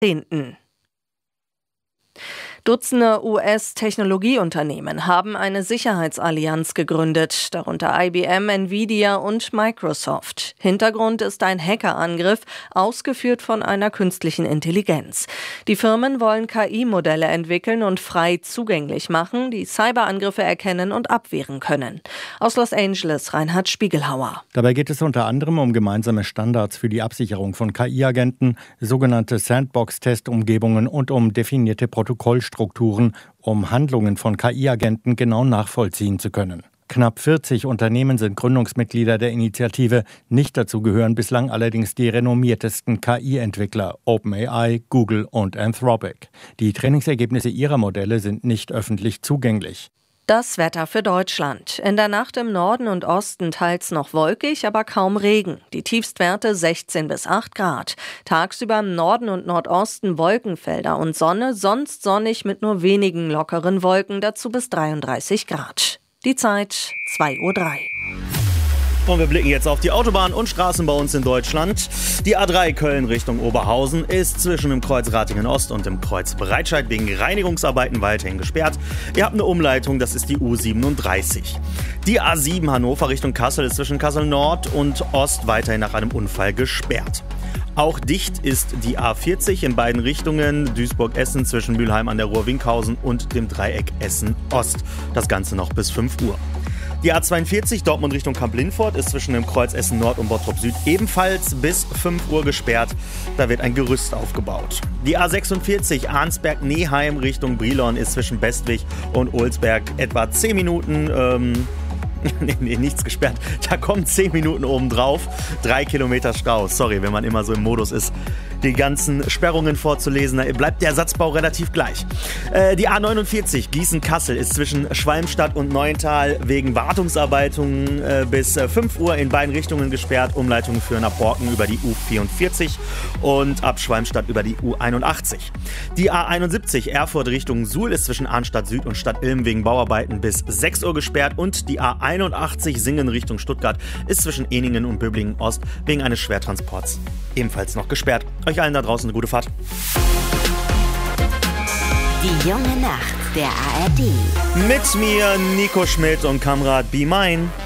10. Dutzende US-Technologieunternehmen haben eine Sicherheitsallianz gegründet, darunter IBM, Nvidia und Microsoft. Hintergrund ist ein Hackerangriff, ausgeführt von einer künstlichen Intelligenz. Die Firmen wollen KI-Modelle entwickeln und frei zugänglich machen, die Cyberangriffe erkennen und abwehren können. Aus Los Angeles, Reinhard Spiegelhauer. Dabei geht es unter anderem um gemeinsame Standards für die Absicherung von KI-Agenten, sogenannte Sandbox-Testumgebungen und um definierte Protokollstrukturen, um Handlungen von KI-Agenten genau nachvollziehen zu können. Knapp 40 Unternehmen sind Gründungsmitglieder der Initiative. Nicht dazu gehören bislang allerdings die renommiertesten KI-Entwickler OpenAI, Google und Anthropic. Die Trainingsergebnisse ihrer Modelle sind nicht öffentlich zugänglich. Das Wetter für Deutschland. In der Nacht im Norden und Osten teils noch wolkig, aber kaum Regen. Die Tiefstwerte 16 bis 8 Grad. Tagsüber im Norden und Nordosten Wolkenfelder und Sonne, sonst sonnig mit nur wenigen lockeren Wolken, dazu bis 33 Grad. Die Zeit 2:03 Uhr. Und wir blicken jetzt auf die Autobahn und Straßen bei uns in Deutschland. Die A3 Köln Richtung Oberhausen ist zwischen dem Kreuz Ratingen Ost und dem Kreuz Breitscheid wegen Reinigungsarbeiten weiterhin gesperrt. Ihr habt eine Umleitung, das ist die U37. Die A7 Hannover Richtung Kassel ist zwischen Kassel Nord und Ost weiterhin nach einem Unfall gesperrt. Auch dicht ist die A40 in beiden Richtungen, Duisburg-Essen zwischen Mülheim an der Ruhr-Winkhausen und dem Dreieck Essen-Ost. Das Ganze noch bis 5 Uhr. Die A42 Dortmund Richtung Kamp-Lindfort ist zwischen dem Kreuz Essen Nord und Bottrop Süd ebenfalls bis 5 Uhr gesperrt. Da wird ein Gerüst aufgebaut. Die A46 Arnsberg-Neheim Richtung Brilon ist zwischen Bestwig und Olsberg etwa 10 Minuten Nee, nichts gesperrt. Da kommen 10 Minuten obendrauf. 3 Kilometer Stau. Sorry, wenn man immer so im Modus ist, die ganzen Sperrungen vorzulesen. Da bleibt der Ersatzbau relativ gleich. Die A49 Gießen-Kassel ist zwischen Schwalmstadt und Neuental wegen Wartungsarbeiten bis 5 Uhr in beiden Richtungen gesperrt. Umleitungen führen ab Borken über die U44 und ab Schwalmstadt über die U81. Die A71 Erfurt Richtung Suhl ist zwischen Arnstadt Süd und Stadt Ilm wegen Bauarbeiten bis 6 Uhr gesperrt. Und die A81 Singen Richtung Stuttgart ist zwischen Eningen und Böblingen Ost wegen eines Schwertransports ebenfalls noch gesperrt. Euch allen da draußen eine gute Fahrt. Die junge Nacht der ARD. Mit mir, Nico Schmidt und Kamrat Be Mine.